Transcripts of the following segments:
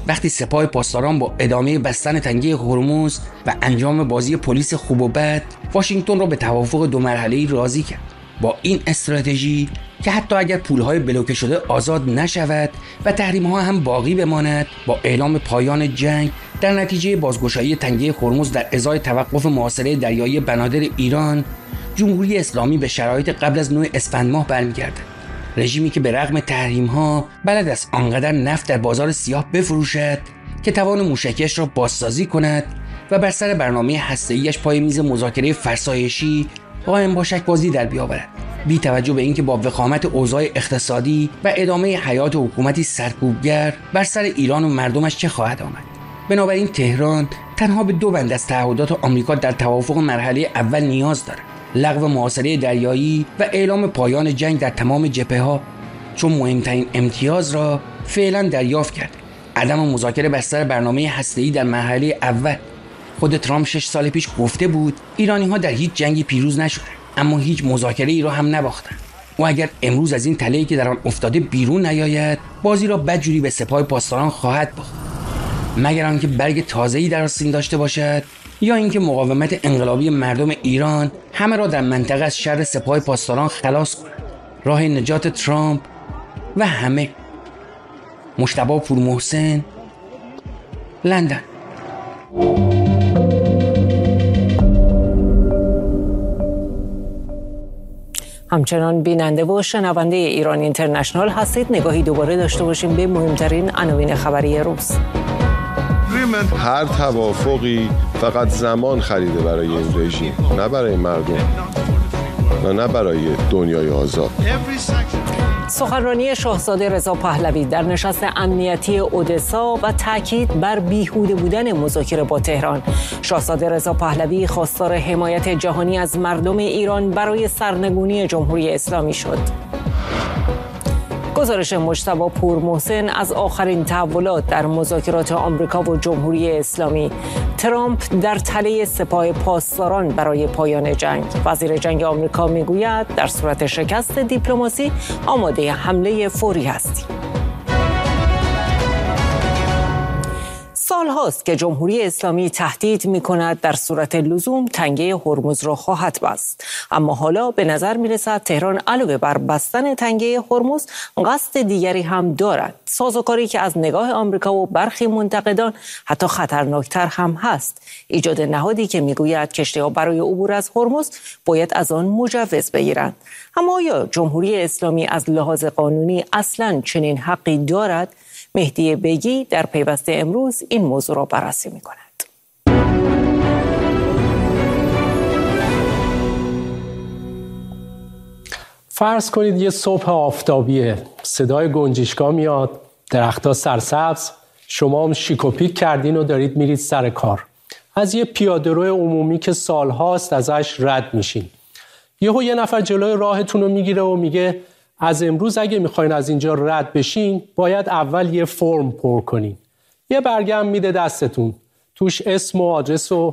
وقتی سپاه پاسداران با ادامه بستن تنگه هرمز و انجام بازی پلیس خوب و بد واشنگتن را به توافق 2 مرحله‌ای راضی کرد. با این استراتژی که حتی اگر پولهای بلوکه شده آزاد نشود و تحریم‌ها هم باقی بماند، با اعلام پایان جنگ در نتیجه بازگشایی تنگه هرمز در ازای توقف محاصره دریایی بنادر ایران، جمهوری اسلامی به شرایط قبل از 9 اسفند ماه برمیگردد. رژیمی که به رغم تحریم‌ها بلد است آنقدر نفت در بازار سیاه بفروشد که توان موشکیش را بازسازی کند و بر سر برنامه هسته‌ایش پای میز مذاکره فرسایشی قائم باشد بازی در بیاورد، بی توجه به اینکه با وخامت اوضاع اقتصادی و ادامه حیات حکومتی سرکوبگر بر سر ایران و مردمش چه خواهد آمد. بنابراین تهران تنها به 2 بند از تعهدات آمریکا در توافق مرحله اول نیاز دارد: لغو محاصره دریایی و اعلام پایان جنگ در تمام جبهه‌ها، چون مهمترین امتیاز را فعلا دریافت کرده: عدم مذاکره بر سر برنامه هسته‌ای در مرحله اول. خود ترامپ 6 سال پیش گفته بود ایرانی‌ها در هیچ جنگی پیروز نشدند، اما هیچ مذاکره ای را هم نباختند. و اگر امروز از این تله‌ای که در آن افتاده بیرون نیاید، بازی را بدجوری به سپاه پاسداران خواهد باخت، مگر آنکه برگ تازه‌ای در آستین داشته باشد یا اینکه مقاومت انقلابی مردم ایران همه را در منطقه از شر سپاه پاسداران خلاص کند. راه نجات ترامپ و همه. مجتبی پورمحسن، لندن. همچنان بیننده و شنونده ایران اینترنشنال هستید. نگاهی دوباره داشته باشیم به مهمترین عناوین خبری روز. هر توافقی فقط زمان خریده برای این رژیم، نه برای مردم و نه برای دنیای آزاد. سخنرانی شاهزاده رضا پهلوی در نشست امنیتی اودسا و تاکید بر بیهوده بودن مذاکره با تهران. شاهزاده رضا پهلوی خواستار حمایت جهانی از مردم ایران برای سرنگونی جمهوری اسلامی شد. گزارش مجتبی پورمحسن از آخرین تحولات در مذاکرات آمریکا و جمهوری اسلامی. ترامپ در تله سپاه پاسداران برای پایان جنگ. وزیر جنگ آمریکا میگوید در صورت شکست دیپلماسی آماده حمله فوری هستیم. سال هاست که جمهوری اسلامی تهدید می کند در صورت لزوم تنگه هرمز را خواهد بست. اما حالا به نظر می رسد تهران علاوه بر بستن تنگه هرمز قصد دیگری هم دارد. سازوکاری که از نگاه آمریکا و برخی منتقدان حتی خطرناکتر هم هست. ایجاد نهادی که می گوید کشتی‌ها برای عبور از هرمز باید از آن مجوز بگیرند. اما آیا جمهوری اسلامی از لحاظ قانونی اصلاً چنین حقی دارد؟ مهدی بگی در پیوسته امروز این موضوع را بررسی می کند. فرض کنید یه صبح آفتابیه، صدای گنجشکا میاد، درخت‌ها سرسبز، شما هم شیک و پیک کردین و دارید میرید سر کار. از یه پیاده‌رو عمومی که سالهاست ازش رد میشین. یه نفر جلوی راهتون رو میگیره و میگه از امروز اگه میخواین از اینجا رد بشین باید اول یه فرم پر کنین. یه برگه هم میده دستتون، توش اسم و آدرس و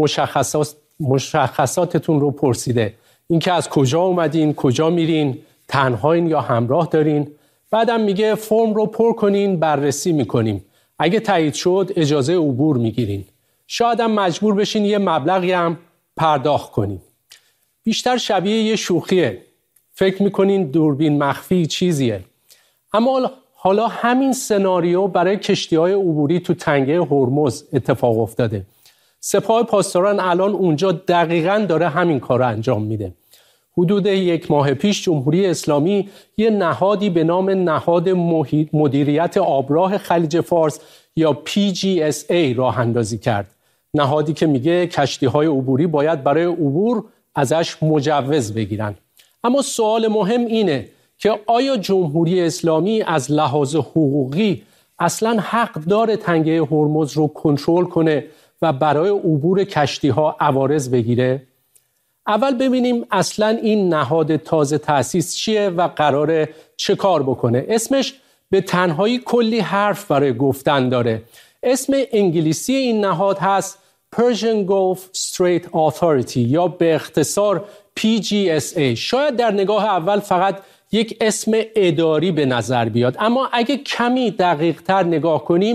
مشخصاتتون رو پرسیده، اینکه از کجا اومدین، کجا میرین، تنهاین یا همراه دارین. بعدم میگه فرم رو پر کنین، بررسی میکنیم، اگه تایید شد اجازه عبور میگیرین. شاید هم مجبور بشین یه مبلغی هم پرداخت کنین. بیشتر شبیه یه شوخیه، فکر میکنین دوربین مخفی چیزیه. اما حالا همین سناریو برای کشتی‌های عبوری تو تنگه هرمز اتفاق افتاده. سپاه پاسداران الان اونجا دقیقاً داره همین کار رو انجام میده. حدود 1 ماه پیش جمهوری اسلامی یه نهادی به نام نهاد مدیریت آبراه خلیج فارس یا PGSA راه اندازی کرد. نهادی که میگه کشتی‌های عبوری باید برای عبور ازش مجوز بگیرن. اما سوال مهم اینه که آیا جمهوری اسلامی از لحاظ حقوقی اصلاً حق داره تنگه هرمز رو کنترل کنه و برای عبور کشتی‌ها عوارض بگیره؟ اول ببینیم اصلاً این نهاد تازه تأسیس چیه و قراره چه کار بکنه. اسمش به تنهایی کلی حرف برای گفتن داره. اسم انگلیسی این نهاد هست Persian Gulf Strait Authority یا به اختصار PGSA. شاید در نگاه اول فقط یک اسم اداری به نظر بیاد، اما اگه کمی دقیق تر نگاه کنیم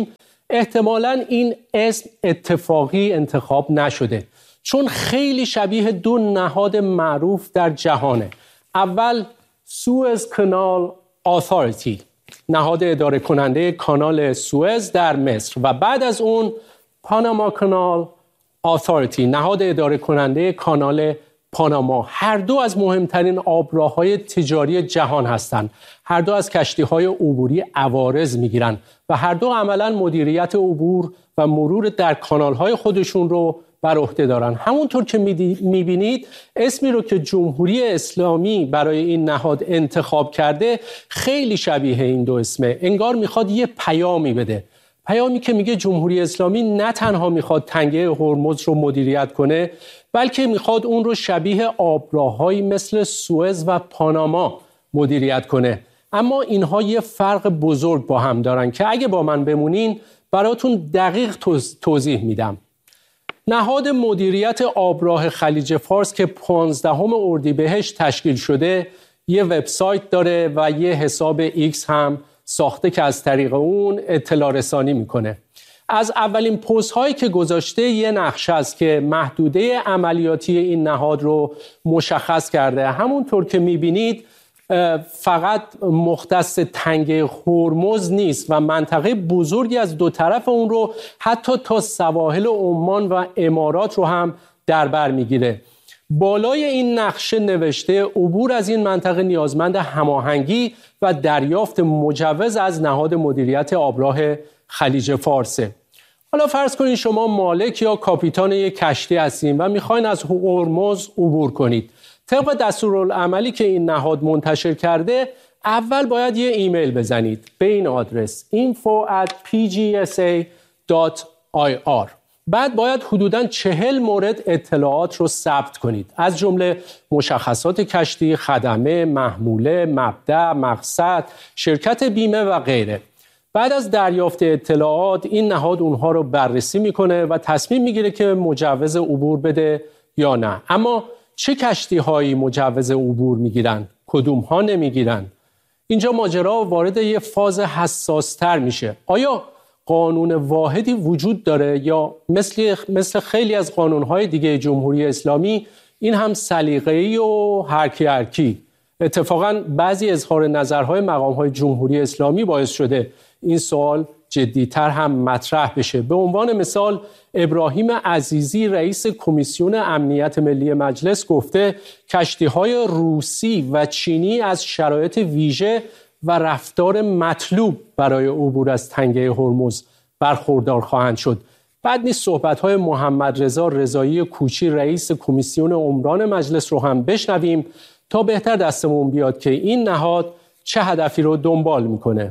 احتمالاً این اسم اتفاقی انتخاب نشده، چون خیلی شبیه دو نهاد معروف در جهانه. اول سوئز کانال اتھوریتی، نهاد اداره کننده کانال سوئز در مصر، و بعد از اون پاناما کانال اتھوریتی، نهاد اداره کننده کانال پاناما. هر دو از مهمترین آبراههای تجاری جهان هستند. هر دو از کشتی‌های عبوری عوارض میگیرن و هر دو عملاً مدیریت عبور و مرور در کانال‌های خودشون رو بر عهده دارن. همونطور که میبینید اسمی رو که جمهوری اسلامی برای این نهاد انتخاب کرده خیلی شبیه این دو اسمه. انگار میخواد یه پیامی بده، پیامی که میگه جمهوری اسلامی نه تنها میخواد تنگه هرمز رو مدیریت کنه، بلکه میخواد اون رو شبیه آبراهایی مثل سوئز و پاناما مدیریت کنه. اما اینها یه فرق بزرگ با هم دارن که اگه با من بمونین براتون دقیق توضیح میدم. نهاد مدیریت آبراه خلیج فارس که 15 اردیبهشت تشکیل شده یه وبسایت داره و یه حساب ایکس هم ساخته که از طریق اون اطلاع رسانی میکنه. از اولین پست هایی که گذاشته یه نقشه است که محدوده عملیاتی این نهاد رو مشخص کرده. همونطور که میبینید فقط مختص تنگه هرمز نیست و منطقه بزرگی از دو طرف اون رو حتی تا سواحل عمان و امارات رو هم در بر میگیره. بالای این نقشه نوشته عبور از این منطقه نیازمند هماهنگی و دریافت مجوز از نهاد مدیریت آبراه خلیج فارسه. حالا فرض کنید شما مالک یا کاپیتان یک کشتی هستین و میخواین از هرمز عبور کنید. طبق دستورالعملی که این نهاد منتشر کرده اول باید یه ایمیل بزنید به این آدرس info@pgsa.ir. بعد باید حدوداً 40 مورد اطلاعات رو ثبت کنید، از جمله مشخصات کشتی، خدمه، محموله، مبدأ، مقصد، شرکت بیمه و غیره. بعد از دریافت اطلاعات این نهاد اونها رو بررسی میکنه و تصمیم میگیره که مجوز عبور بده یا نه. اما چه کشتی هایی مجوز عبور میگیرن؟ کدوم ها نمیگیرن؟ اینجا ماجرا وارد یه فاز حساس تر میشه. آیا قانون واحدی وجود داره یا مثل خیلی از قانونهای دیگه جمهوری اسلامی این هم سلیقه‌ای و هرکی؟ اتفاقاً بعضی اظهار نظرهای مقامهای جمهوری اسلامی باعث شده این سوال جدی‌تر هم مطرح بشه. به عنوان مثال ابراهیم عزیزی رئیس کمیسیون امنیت ملی مجلس گفته کشتی‌های روسی و چینی از شرایط ویژه و رفتار مطلوب برای عبور از تنگه هرمز برخوردار خواهند شد. بعد نیست صحبت‌های محمد رضا رضایی کوچی رئیس کمیسیون عمران مجلس رو هم بشنویم تا بهتر دستمون بیاد که این نهاد چه هدفی رو دنبال میکنه.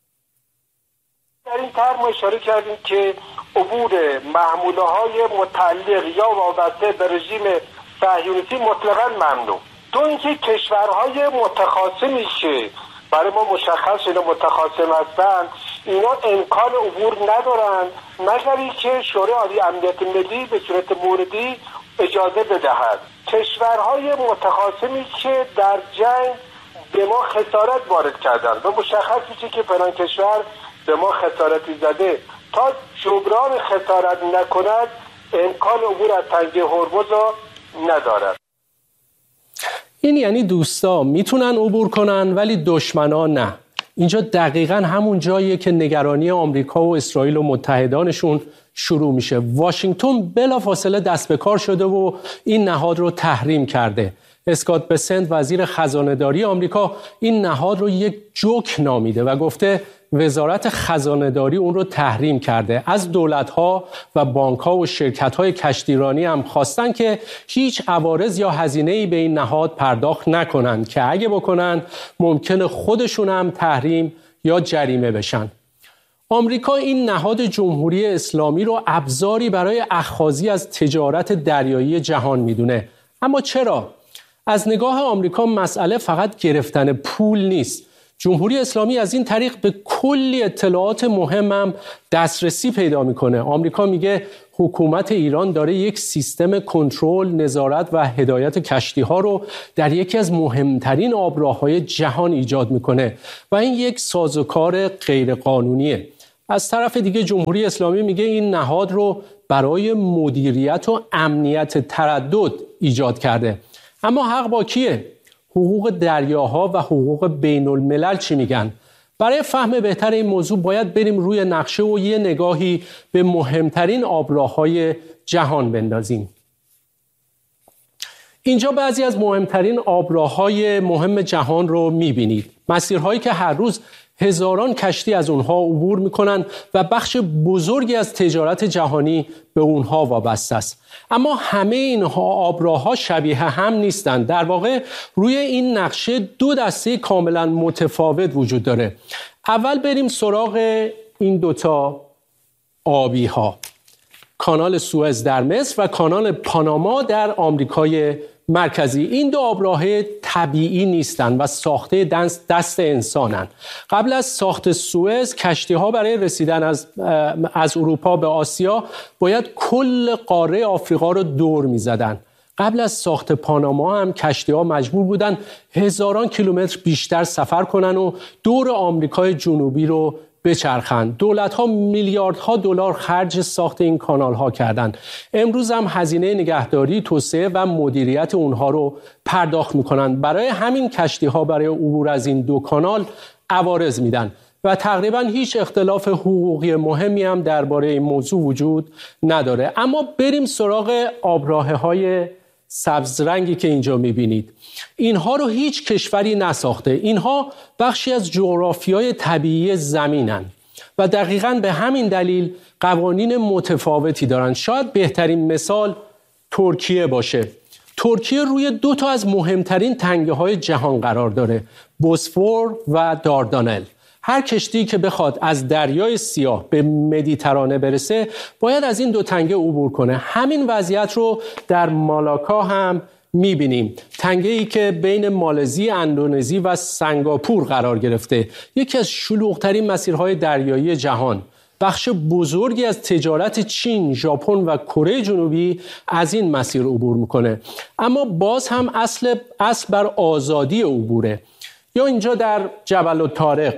در این طرح ما اشاره کردیم که عبور محموله‌های متعلق یا وابسته به رژیم صهیونیستی مطلقاً ممنوع. دو اینکه کشورهای متخاصمی که برای ما مشخص شده متخاصم هستند اینا امکان عبور ندارند مگر اینکه شورای عالی امنیت ملی به صورت موردی اجازه بدهد. کشورهای متخاصمی که در جنگ به ما خسارت وارد کردند و مشخص میشه که فلان کشور به ما خسارتی زده، تا جبران خسارت نکند امکان عبور از تنگه هرمز را ندارد. این یعنی دوستا میتونن عبور کنن ولی دشمنا نه. اینجا دقیقاً همون جاییه که نگرانی آمریکا و اسرائیل و متحدانشون شروع میشه. واشنگتن بلافاصله دست به کار شده و این نهاد رو تحریم کرده. اسکات بسنت وزیر خزانه‌داری آمریکا این نهاد رو یک جوک نامیده و گفته وزارت خزانه‌داری اون رو تحریم کرده. از دولت‌ها و بانک‌ها و شرکت‌های کشتیرانی هم خواستن که هیچ عوارض یا هزینه‌ای به این نهاد پرداخت نکنند که اگه بکنن ممکنه خودشون هم تحریم یا جریمه بشن. آمریکا این نهاد جمهوری اسلامی رو ابزاری برای اخاذی از تجارت دریایی جهان میدونه. اما چرا؟ از نگاه آمریکا مسئله فقط گرفتن پول نیست. جمهوری اسلامی از این طریق به کلی اطلاعات مهمم دسترسی پیدا میکنه. آمریکا میگه حکومت ایران داره یک سیستم کنترل، نظارت و هدایت کشتی‌ها رو در یکی از مهمترین آبراه‌های جهان ایجاد میکنه و این یک سازوکار غیرقانونیه. از طرف دیگه جمهوری اسلامی میگه این نهاد رو برای مدیریت و امنیت تردد ایجاد کرده. اما حق با کیه؟ حقوق دریاها و حقوق بین الملل چی میگن؟ برای فهم بهتر این موضوع باید بریم روی نقشه و یه نگاهی به مهمترین آبراههای جهان بندازیم. اینجا بعضی از مهمترین آبراههای مهم جهان رو میبینید. مسیرهایی که هر روز هزاران کشتی از اونها عبور میکنن و بخش بزرگی از تجارت جهانی به اونها وابسته است. اما همه اینها آبراهها شبیه هم نیستند. در واقع روی این نقشه دو دسته کاملا متفاوت وجود داره. اول بریم سراغ این دوتا آبی ها. کانال سوئز در مصر و کانال پاناما در آمریکای مرکزی. این دو آبراه طبیعی نیستند و ساخته دست انسانند. قبل از ساخت سوئز کشتی‌ها برای رسیدن از اروپا به آسیا باید کل قاره آفریقا رو دور می‌زدند. قبل از ساخت پاناما هم کشتی‌ها مجبور بودن هزاران کیلومتر بیشتر سفر کنن و دور آمریکای جنوبی رو بچرخند. دولت‌ها میلیاردها دلار خرج ساخت این کانال‌ها کردند. امروز هم هزینه نگهداری، توسعه و مدیریت اونها رو پرداخت می‌کنند. برای همین کشتی‌ها برای عبور از این دو کانال عوارض میدن و تقریباً هیچ اختلاف حقوقی مهمی هم درباره این موضوع وجود نداره. اما بریم سراغ آبراهه‌های سبز رنگی که اینجا میبینید. اینها رو هیچ کشوری نساخته. اینها بخشی از جغرافیای طبیعی زمینن و دقیقاً به همین دلیل قوانین متفاوتی دارن. شاید بهترین مثال ترکیه باشه. ترکیه روی دو تا از مهمترین تنگه‌های جهان قرار داره، بوسفور و داردانل. هر کشتی که بخواد از دریای سیاه به مدیترانه برسه باید از این دو تنگه عبور کنه. همین وضعیت رو در مالاکا هم میبینیم. تنگه‌ای که بین مالزی، اندونزی و سنگاپور قرار گرفته. یکی از شلوغ‌ترین مسیرهای دریایی جهان. بخش بزرگی از تجارت چین، ژاپن و کره جنوبی از این مسیر عبور میکنه. اما باز هم اصل بر آزادی عبوره. یا اینجا در جبل الطارق،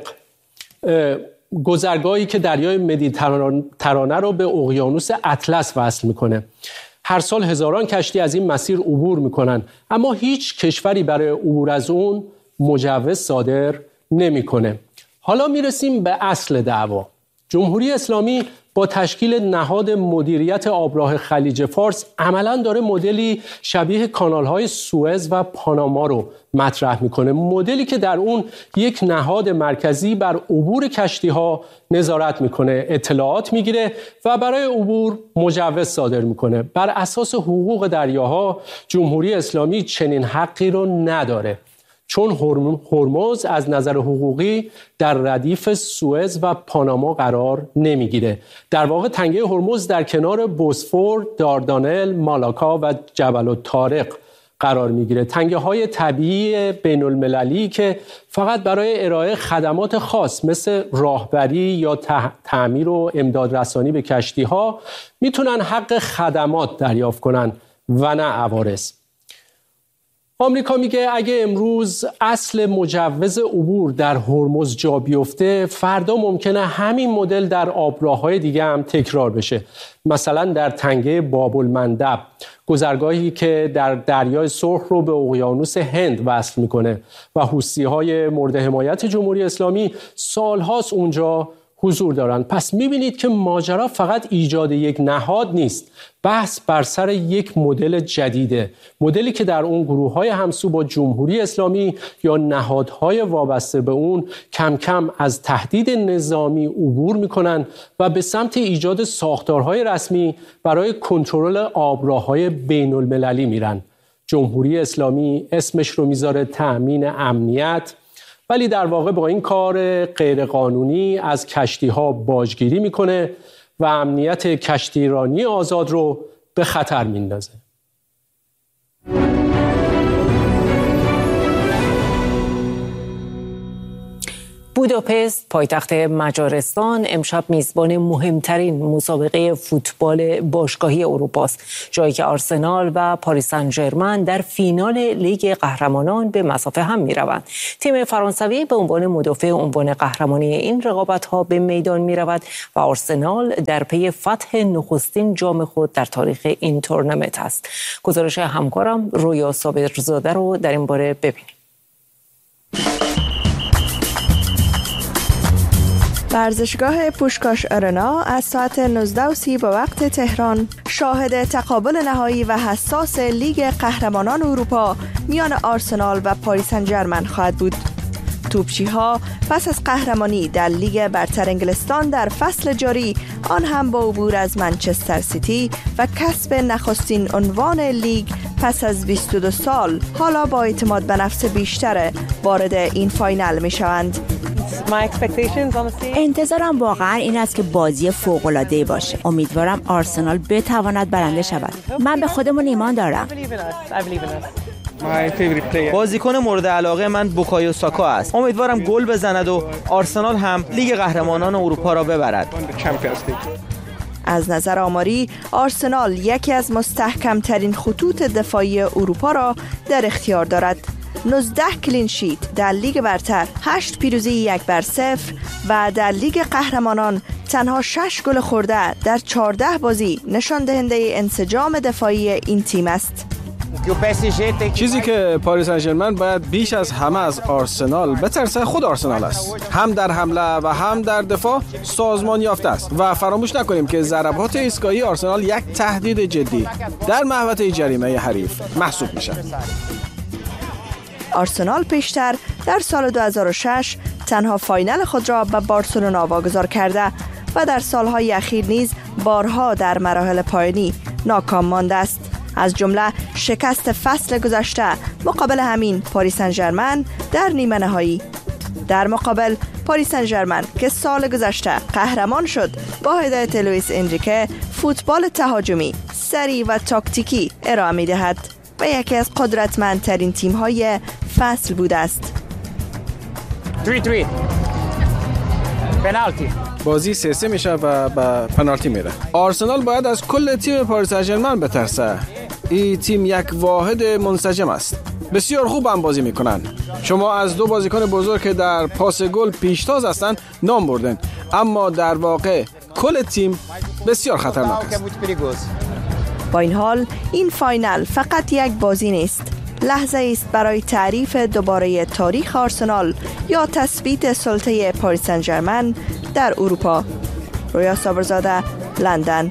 گذرگاهی که دریای مدیترانه رو به اقیانوس اطلس وصل میکنه. هر سال هزاران کشتی از این مسیر عبور میکنن، اما هیچ کشوری برای عبور از اون مجوز صادر نمیکنه. حالا میرسیم به اصل دعوا. جمهوری اسلامی با تشکیل نهاد مدیریت آبراه خلیج فارس عملاً داره مدلی شبیه کانال‌های سوئز و پاناما رو مطرح میکنه. مدلی که در اون یک نهاد مرکزی بر عبور کشتی‌ها نظارت میکنه، اطلاعات میگیره و برای عبور مجوز صادر میکنه. بر اساس حقوق دریاها جمهوری اسلامی چنین حقی رو نداره، چون هرمز از نظر حقوقی در ردیف سوئز و پاناما قرار نمیگیره. در واقع تنگه هرمز در کنار بوسفور، داردانل، مالاکا و جبل الطارق قرار میگیره. تنگه های طبیعی بین المللی که فقط برای ارائه خدمات خاص مثل راهبری یا تعمیر و امداد رسانی به کشتی ها میتونن حق خدمات دریافت کنن و نه عوارض. آمریکا میگه اگه امروز اصل مجوز عبور در هرمز جا بیفته، فردا ممکنه همین مدل در آبراه‌های دیگه هم تکرار بشه. مثلا در تنگه باب المندب، گذرگاهی که در دریای سرخ رو به اقیانوس هند وصل میکنه و حوثی‌های مورد حمایت جمهوری اسلامی سالهاست اونجا حضور دارن. پس میبینید که ماجرا فقط ایجاد یک نهاد نیست، بحث بر سر یک مدل جدیده، مدلی که در اون گروه‌های همسو با جمهوری اسلامی یا نهادهای وابسته به اون کم کم از تهدید نظامی عبور میکنن و به سمت ایجاد ساختارهای رسمی برای کنترل آبراه‌های بین المللی میرن. جمهوری اسلامی اسمش رو میذاره تأمین امنیت، ولی در واقع با این کار غیرقانونی از کشتی‌ها باجگیری میکنه و امنیت کشتیرانی آزاد رو به خطر میندازه. بوداپست پایتخت مجارستان امشب میزبان مهمترین مسابقه فوتبال باشگاهی اروپا است، جایی که آرسنال و پاریس سن ژرمن در فینال لیگ قهرمانان به مصاف هم میروند. تیم فرانسوی به عنوان مدافع عنوان قهرمانی این رقابت‌ها به میدان میرود و آرسنال در پی فتح نخستین جام خود در تاریخ این تورنمنت است. گزارش همکارم رویا صابرزاده رو در این باره ببینید. ورزشگاه پوشکاش آرنا از ساعت 19:30 به وقت تهران شاهد تقابل نهایی و حساس لیگ قهرمانان اروپا میان آرسنال و پاریس سن ژرمن خواهد بود. توپچی‌ها پس از قهرمانی در لیگ برتر انگلستان در فصل جاری، آن هم با عبور از منچستر سیتی و کسب نخستین عنوان لیگ پس از 22 سال، حالا با اعتماد به نفس بیشتر وارد این فاینال می‌شوند. انتظارم واقعا این است که بازی فوق‌العاده‌ای باشه. امیدوارم آرسنال بتواند برنده شود. من به خودمون ایمان دارم. بازیکن مورد علاقه من بوکایو ساکا است. امیدوارم گل بزند و آرسنال هم لیگ قهرمانان اروپا را ببرد. از نظر آماری، آرسنال یکی از مستحکم‌ترین خطوط دفاعی اروپا را در اختیار دارد. 19 کلین شیت در لیگ برتر، 8 پیروزی 1-0 و در لیگ قهرمانان تنها 6 گل خورده در 14 بازی نشان دهنده انسجام دفاعی این تیم است. چیزی که پاریس سن ژرمن باید بیش از همه از آرسنال بترسه خود آرسنال است. هم در حمله و هم در دفاع سازمان یافته است و فراموش نکنیم که ضربات ایستگاهی آرسنال یک تهدید جدی در محوطه جریمه حریف محسوب میشه. آرسنال پیشتر در سال 2006 تنها فاینال خود را به بارسلونا واگذار کرده و در سالهای اخیر نیز بارها در مراحل پایانی ناکام مانده است، از جمله شکست فصل گذشته مقابل همین پاریس سن ژرمن در نیمه نهایی. در مقابل پاریس سن ژرمن که سال گذشته قهرمان شد، با هدایت لوئیس انریکه فوتبال تهاجمی، سریع و تاکتیکی ارائه می‌دهد و یکی از قدرتمندترین تیم‌های فصل بوده است. 3-3 پنالتی. بازی 3-3 میشه و به پنالتی میره. آرسنال باید از کل تیم پاریس سن ژرمن بترسه. این تیم یک واحد منسجم است. بسیار خوب هم بازی میکنن. شما از دو بازیکن بزرگ که در پاس گل پیشتاز هستند نام بردن، اما در واقع کل تیم بسیار خطرناک است. با این حال این فاینال فقط یک بازی نیست، لحظه است برای تعریف دوباره تاریخ آرسنال یا تثبیت سلطه پاریس سن ژرمن در اروپا. رویا صابرزاده، لندن.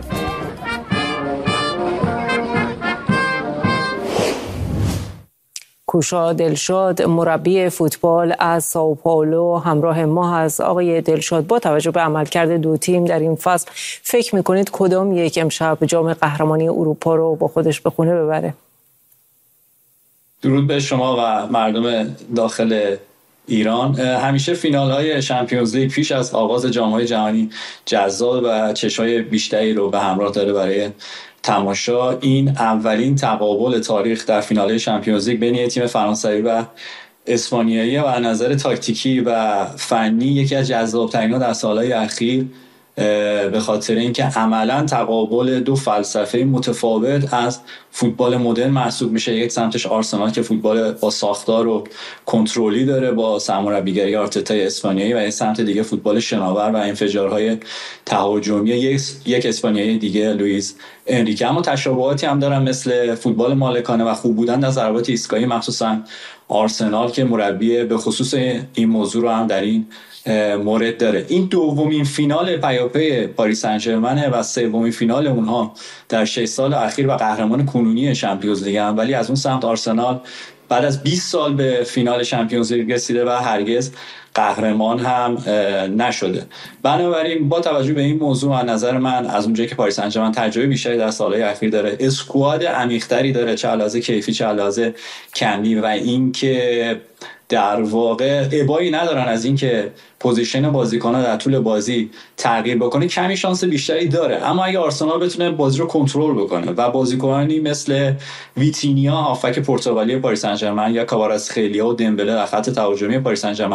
کوشا دلشاد مربی فوتبال از سائو پائولو همراه ما هست. آقای دلشاد، با توجه به عملکرد دو تیم در این فصل فکر میکنید کدام یک امشب جام قهرمانی اروپا رو با خودش به خونه ببره؟ درود به شما و مردم داخل ایران. همیشه فینال‌های چمپیونز لیگ پیش از آغاز جام‌های جهانی جذاب و چشم‌های بیشتری رو به همراه داره برای تماشا. این اولین تقابل تاریخ در فینال چمپیونز لیگ بین تیم فرانسوی و اسپانیایی و از نظر تاکتیکی و فنی یکی از جذاب‌ترین‌ها در سال‌های اخیر، به خاطر اینکه عملاً تقابل دو فلسفه متفاوت از فوتبال مدرن محسوب میشه. یک سمتش آرسنال که فوتبال با ساختار و کنترلی داره با سرمربیگری آرتتا اسپانیایی، و یک سمت دیگه فوتبال شناور و انفجارهای تهاجمی یک اسپانیایی دیگه لوئیس انریکه. اما تشابهاتی هم دارن مثل فوتبال مالکانه و خوب بودن در ضربات ایستگاهی، مخصوصا آرسنال که مربی به خصوص این موضوع رو هم در این مورد داره. این دومین فینال پیاپی پاریس سن ژرمن و سومین فینال اونها در 6 سال اخیر و قهرمان کنونی چمپیونز لیگ هم، ولی از اون سمت آرسنال بعد از 20 سال به فینال چمپیونز لیگ رسیده و هرگز قهرمان هم نشده. بنابراین با توجه به این موضوع از نظر من از اونجایی که پاریس سن ژرمن تجربه بیشتری در سالهای اخیر داره، اسکواد عمیق‌تری داره، چه علاوه کیفی چه علاوه کمی، و اینکه در واقع ابایی ندارن از اینکه پوزیشن بازیکن‌ها در طول بازی تغییر بکنه، کمی شانس بیشتری داره. اما اگه آرسنال بتونه بازی رو کنترل بکنه و بازیکنانی مثل ویتینیا هافک پرتغالی پاریس سن ژرمن یا کاواراتسخلیا و دمبله در خط تهاجمی پاریس سن ژرمن رو کنترل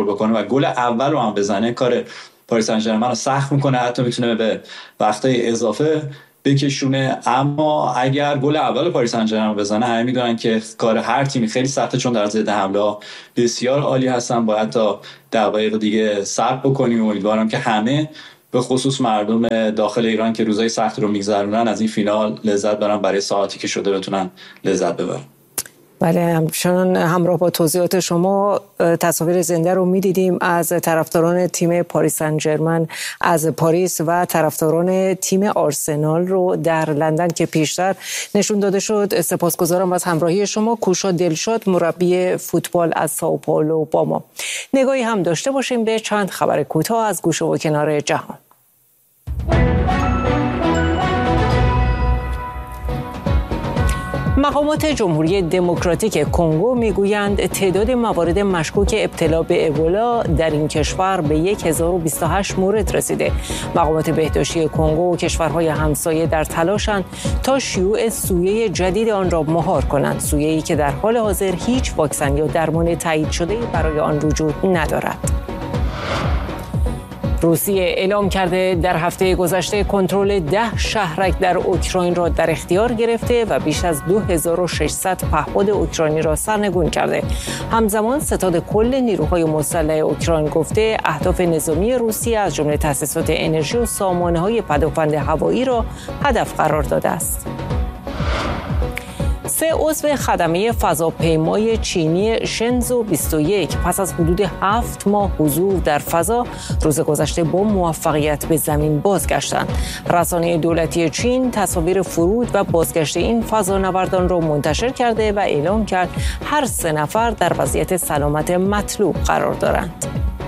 کنترل بکنه و گل اول رو هم بزنه کار پاریس سن ژرمن رو سخت میکنه، حتی میتونه به وقتای اضافه بکشونه. اما اگر گل اول پاریس سن ژرمن بزنه همه میدونن که کار هر تیمی خیلی سخته، چون در ضد حمله بسیار عالی هستن. باید تا دقایق دیگه صبر بکنیم. امیدوارم که همه به خصوص مردم داخل ایران که روزای سخت رو میگذرونن از این فینال لذت برن، برای ساعتی که شده بتونن لذت ببرن. بله، همچنان همراه با توضیحات شما تصاویر زنده رو می‌دیدیم از طرفداران تیم پاریس سن ژرمن از پاریس و طرفداران تیم آرسنال رو در لندن که پیشتر نشون داده شد. سپاسگزارم از همراهی شما. کوشا دلشاد، مربی فوتبال از سائو پائولو با ما. نگاهی هم داشته باشیم به چند خبر کوتاه از گوشه و کنار جهان. مقامات جمهوری دموکراتیک کنگو میگویند تعداد موارد مشکوک ابتلا به ابولا در این کشور به 1028 مورد رسیده. مقامات بهداشتی کنگو و کشورهای همسایه در تلاشند تا شیوع سویه جدید آن را مهار کنند، سویه‌ای که در حال حاضر هیچ واکسن یا درمان تایید شده برای آن وجود ندارد. روسیه اعلام کرده در هفته گذشته کنترل 10 شهرک در اوکراین را در اختیار گرفته و بیش از 2600 پهپاد اوکراینی را سرنگون کرده. همزمان ستاد کل نیروهای مسلح اوکراین گفته اهداف نظامی روسیه از جمله تأسیسات انرژی و سامانه‌های پدافند هوایی را هدف قرار داده است. 3 عضو خدمه فضاپیمای چینی شنزو 21 پس از حدود 7 ماه حضور در فضا روز گذشته با موفقیت به زمین بازگشتند. رسانه دولتی چین تصاویر فرود و بازگشت این فضانوردان را منتشر کرده و اعلام کرد هر 3 نفر در وضعیت سلامت مطلوب قرار دارند.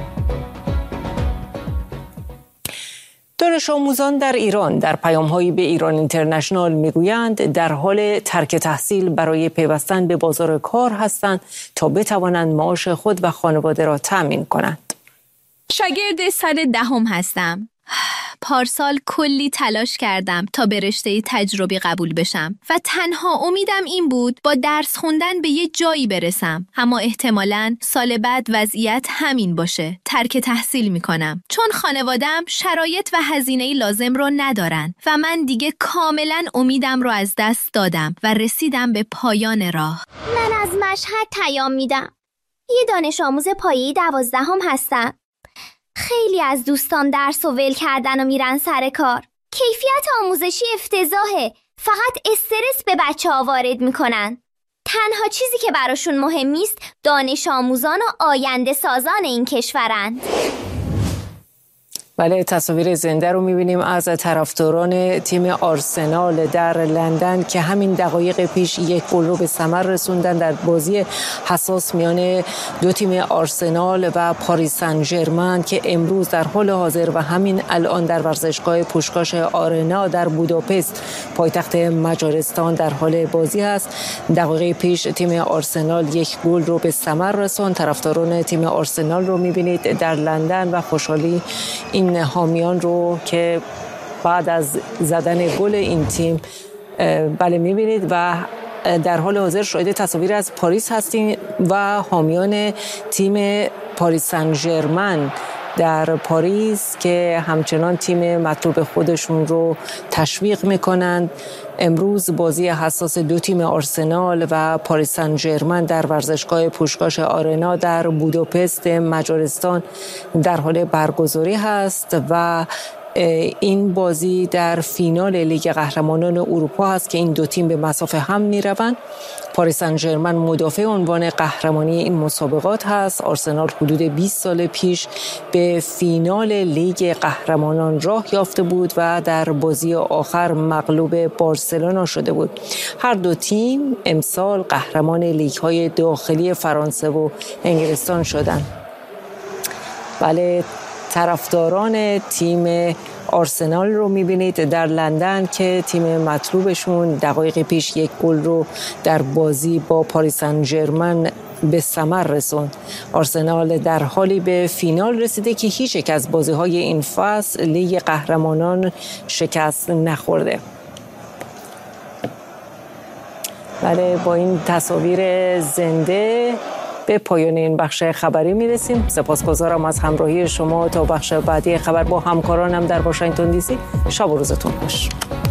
دانش آموزان در ایران در پیام‌هایی به ایران اینترنشنال میگویند در حال ترک تحصیل برای پیوستن به بازار کار هستند تا بتوانند معاش خود و خانواده را تأمین کنند. شاگرد سال 10 هستم. پارسال کلی تلاش کردم تا به رشته تجربی قبول بشم و تنها امیدم این بود با درس خوندن به یه جایی برسم، اما احتمالاً سال بعد وضعیت همین باشه. ترک تحصیل میکنم چون خانواده‌ام شرایط و هزینه لازم رو ندارن و من دیگه کاملاً امیدم رو از دست دادم و رسیدم به پایان راه. من از مشهد پیام میدم. یه دانش آموز پایه‌ای 12 هستم. خیلی از دوستان درس و ول کردن و میرن سر کار. کیفیت آموزشی افتضاحه. فقط استرس به بچه‌ها وارد میکنن. تنها چیزی که براشون مهم نیست دانش آموزان و آینده سازان این کشورند. بله، تصاویر زنده رو می‌بینیم از طرفداران تیم آرسنال در لندن که همین دقایق پیش یک گل رو به ثمر رسوندن در بازی حساس میان دو تیم آرسنال و پاریس سن ژرمن که امروز در حال حاضر و همین الان در ورزشگاه پوشکاش آرنا در بوداپست پایتخت مجارستان در حال بازی است. دقایق پیش تیم آرسنال یک گل رو به ثمر رسوند. طرفداران تیم آرسنال رو می‌بینید در لندن و خوشحالی این حامیان رو که بعد از زدن گل این تیم بله می‌بینید و در حال حاضر شاهد تصاویر از پاریس هستیم و حامیان تیم پاریس سن ژرمن در پاریس که همچنان تیم مطلوب خودشون رو تشویق میکنند. امروز بازی حساس دو تیم آرسنال و پاریس سن ژرمن در ورزشگاه پوشکاش آرنا در بوداپست مجارستان در حال برگزاری هست و این بازی در فینال لیگ قهرمانان اروپا هست که این دو تیم به مصاف هم میروند. پاریس سن ژرمن مدافع عنوان قهرمانی این مسابقات هست. آرسنال حدود 20 سال پیش به فینال لیگ قهرمانان راه یافته بود و در بازی آخر مغلوب بارسلونا شده بود. هر دو تیم امسال قهرمان لیگ‌های داخلی فرانسه و انگلستان شدند. بله، طرفداران تیم آرسنال رو می‌بینید در لندن که تیم مطلوبشون دقایق پیش یک گل رو در بازی با پاریس سن ژرمن به ثمر رسوند. آرسنال در حالی به فینال رسیده که هیچ یک از بازی‌های این فصل لیگ قهرمانان شکست نخورده. بله، با این تصاویر زنده به پایان این بخش خبری میرسیم. سپاسگزارم از همراهی شما. تا بخش بعدی خبر با همکارانم در واشنگتن دی سی. شب و روزتون خوش.